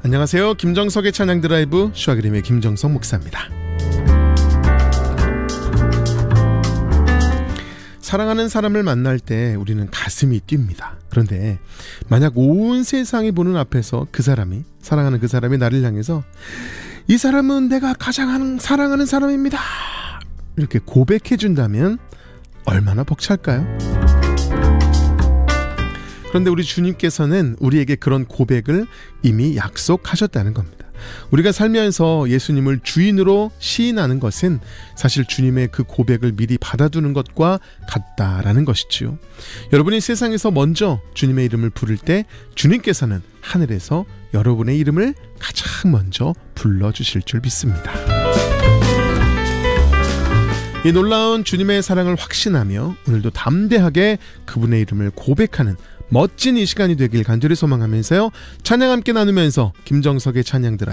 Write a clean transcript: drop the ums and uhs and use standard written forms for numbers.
안녕하세요. 김정석의 찬양 드라이브 슈아그림의 김정석 목사입니다. 사랑하는 사람을 만날 때 우리는 가슴이 뜁니다. 그런데 만약 온 세상이 보는 앞에서 사랑하는 그 사람이 나를 향해서 이 사람은 내가 가장 사랑하는 사람입니다, 이렇게 고백해준다면 얼마나 벅찰까요? 그런데 우리 주님께서는 우리에게 그런 고백을 이미 약속하셨다는 겁니다. 우리가 살면서 예수님을 주인으로 시인하는 것은 사실 주님의 그 고백을 미리 받아두는 것과 같다라는 것이지요. 여러분이 세상에서 먼저 주님의 이름을 부를 때 주님께서는 하늘에서 여러분의 이름을 가장 먼저 불러주실 줄 믿습니다. 이 놀라운 주님의 사랑을 확신하며 오늘도 담대하게 그분의 이름을 고백하는 멋진 이 시간이 되길 간절히 소망하면서요, 찬양 함께 나누면서 김정석의 찬양 드라이브